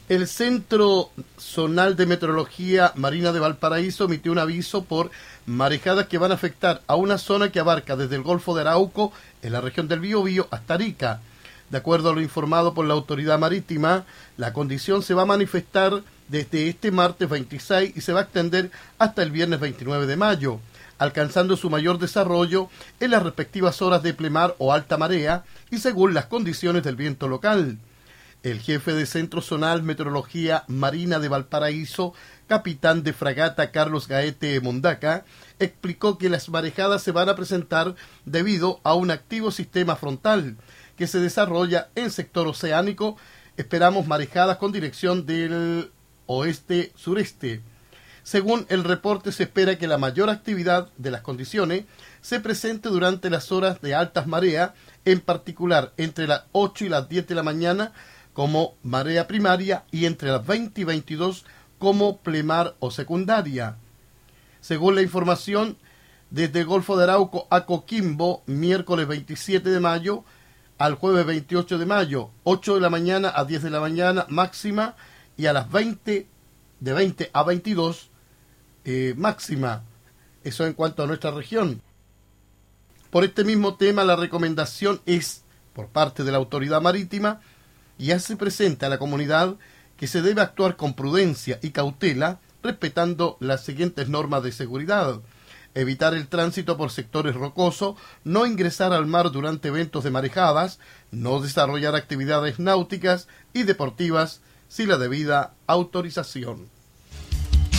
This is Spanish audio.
El Centro Zonal de Meteorología Marina de Valparaíso emitió un aviso por marejadas que van a afectar a una zona que abarca desde el Golfo de Arauco, en la región del Biobío, hasta Arica. De acuerdo a lo informado por la autoridad marítima, la condición se va a manifestar desde este martes 26 y se va a extender hasta el viernes 29 de mayo, alcanzando su mayor desarrollo en las respectivas horas de plemar o alta marea y según las condiciones del viento local. El jefe de Centro Zonal Meteorología Marina de Valparaíso, capitán de fragata Carlos Gaete Mondaca, explicó que las marejadas se van a presentar debido a un activo sistema frontal que se desarrolla en sector oceánico. Esperamos marejadas con dirección del oeste-sureste. Según el reporte, se espera que la mayor actividad de las condiciones se presente durante las horas de altas mareas, en particular entre las 8 y las 10 de la mañana como marea primaria y entre las 20 y 22 como plemar o secundaria. Según la información, desde el Golfo de Arauco a Coquimbo, miércoles 27 de mayo al jueves 28 de mayo, 8 de la mañana a 10 de la mañana máxima y a las 20, de 20 a 22 máxima. Eso en cuanto a nuestra región. Por este mismo tema, la recomendación es, por parte de la autoridad marítima, y hace presente a la comunidad que se debe actuar con prudencia y cautela, respetando las siguientes normas de seguridad: evitar el tránsito por sectores rocosos, no ingresar al mar durante eventos de marejadas, no desarrollar actividades náuticas y deportivas sin la debida autorización.